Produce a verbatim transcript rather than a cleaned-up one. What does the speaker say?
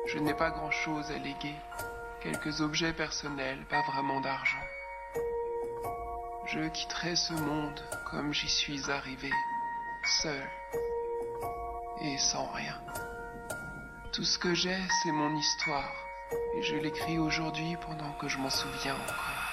Je n'ai pas grand-chose à léguer, quelques objets personnels, pas vraiment d'argent. Je quitterai ce monde comme j'y suis arrivé, seul et sans rien. Tout ce que j'ai, c'est mon histoire, et je l'écris aujourd'hui pendant que je m'en souviens encore.